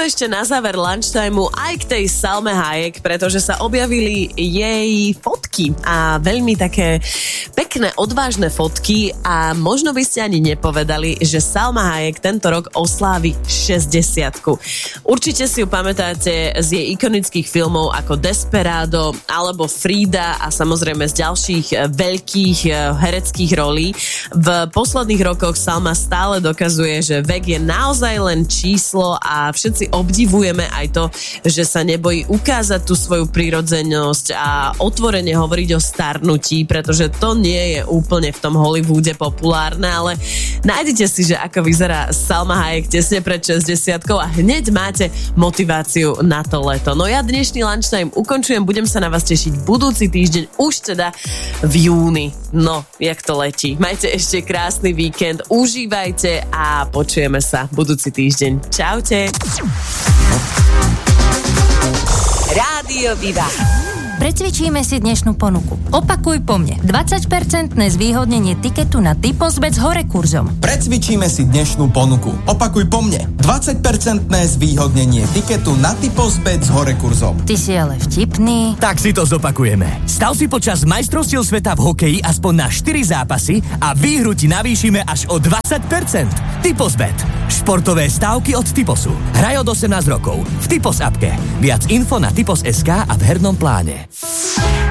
ešte na záver lunchtimeu aj k tej Salme Hayek, pretože sa objavili jej fotky a veľmi také pekné, odvážne fotky a možno by ste ani nepovedali, že Salma Hayek tento rok oslávi 60-ku. Určite si ju pamätáte z jej ikonických filmov ako Desperado alebo Frida a samozrejme z ďalších veľkých hereckých rolí. V posledných rokoch Salma stále dokazuje, že vek je naozaj len číslo a všetci obdivujeme aj to, že sa nebojí ukázať tú svoju prirodzenosť a otvorene hovoriť o starnutí, pretože to nie je úplne v tom Hollywoode populárne, ale nájdete si, že ako vyzerá Salma Hayek tesne pred 60-kou a hneď máte motiváciu na to leto. No ja dnešný lunchtime ukončujem, budem sa na vás tešiť budúci týždeň, už teda v júni. No, jak to letí. Majte ešte krásny víkend, užívajte a počujeme sa budúci týždeň. Čaute. Rádio Viva. Precvičíme si dnešnú ponuku. Opakuj po mne. 20% zvýhodnenie tiketu na Typosbet s horekurzom. Precvičíme si dnešnú ponuku. Opakuj po mne. 20% zvýhodnenie tiketu na Typosbet s horekurzom. Ty si ale vtipný. Tak si to zopakujeme. Stav si počas majstrovstiev sveta v hokeji aspoň na 4 zápasy a výhru ti navýšime až o 20%. Typosbet. Športové stávky od Typosu. Hraj od 18 rokov. V Typos appke. Viac info na typos.sk a v hernom pláne.